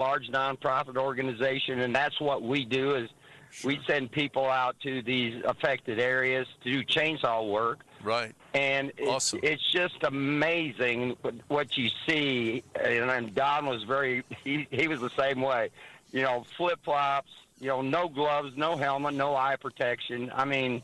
large nonprofit organization, and that's what we do is we send people out to these affected areas to do chainsaw work. Right. And Awesome. it's just amazing what you see. And Don was he was the same way. You know, flip-flops, you know, no gloves, no helmet, no eye protection. I mean,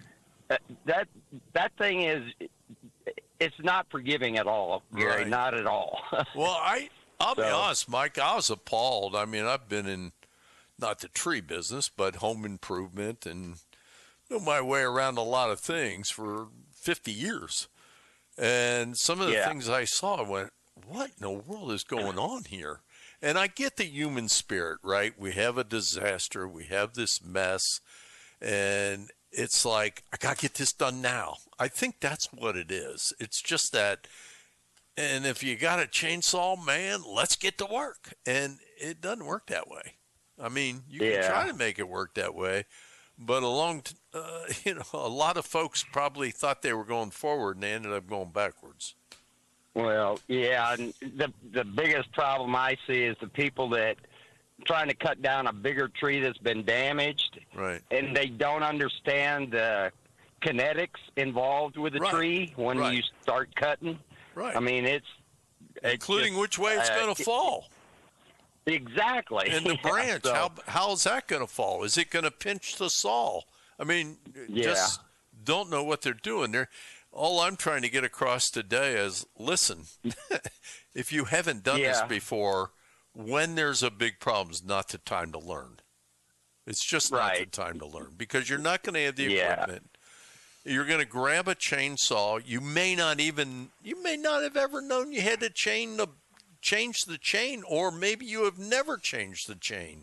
that thing is, it's not forgiving at all, Gary, Right. not at all. Well, I'll be honest, Mike, I was appalled. I mean, I've been in, not the tree business, but home improvement and know my way around a lot of things for 50 years. And some of the things I saw, I went, what in the world is going on here? And I get the human spirit, right? We have a disaster. We have this mess. And it's like, I got to get this done now. I think that's what it is. It's just that, and if you got a chainsaw, man, let's get to work. And it doesn't work that way. I mean, you can try to make it work that way. But a lot of folks probably thought they were going forward and they ended up going backwards. Well, yeah, and the biggest problem I see is the people that trying to cut down a bigger tree that's been damaged, right? And they don't understand the kinetics involved with the tree when you start cutting. Right. I mean, it's including just, which way it's going to fall. Exactly. And the branch, how is that going to fall? Is it going to pinch the saw? I mean, just don't know what they're doing there. All I'm trying to get across today is, listen, if you haven't done this before, when there's a big problem, is not the time to learn. It's just not the time to learn because you're not going to have the equipment. You're going to grab a chainsaw. You may not have ever known you had to change the chain, or maybe you have never changed the chain.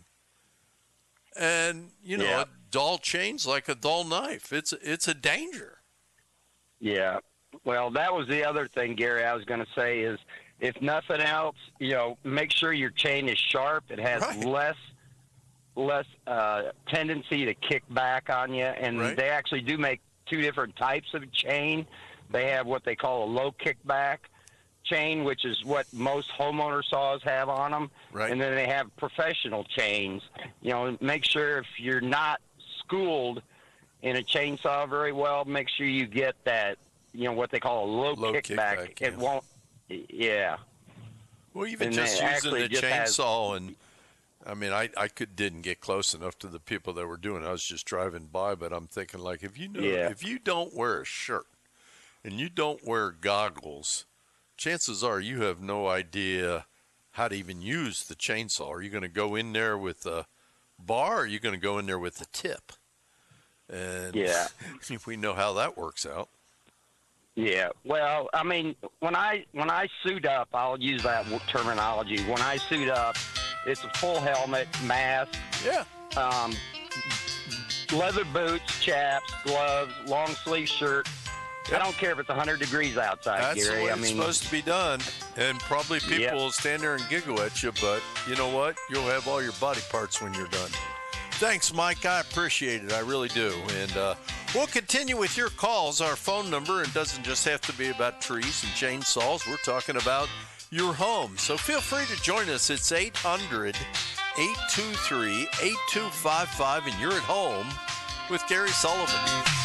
And, a dull chain's like a dull knife. It's a danger. Yeah. Well, that was the other thing, Gary, I was going to say is, if nothing else, make sure your chain is sharp. It has less tendency to kick back on you. And they actually do make two different types of chain. They have what they call a low kickback chain, which is what most homeowner saws have on them. Right. And then they have professional chains. Make sure if you're not schooled in a chainsaw very well, make sure you get that, what they call a low kickback. It won't, Well, even just using the chainsaw and, I mean, I didn't get close enough to the people that were doing it. I was just driving by, but I'm thinking, like, if you don't wear a shirt and you don't wear goggles, chances are you have no idea how to even use the chainsaw. Are you going to go in there with a bar, or are you going to go in there with a tip? And we know how that works out. Yeah. Well, I mean, when I suit up, I'll use that terminology. When I suit up, it's a full helmet, mask, leather boots, chaps, gloves, long sleeve shirt. I don't care if it's 100 degrees outside, That's Gary. the way it's supposed to be done. And probably people will stand there and giggle at you, but you know what? You'll have all your body parts when you're done. Thanks, Mike. I appreciate it. I really do. And we'll continue with your calls. Our phone number, it doesn't just have to be about trees and chainsaws. We're talking about your home. So feel free to join us. It's 800-823-8255, and you're at home with Gary Sullivan.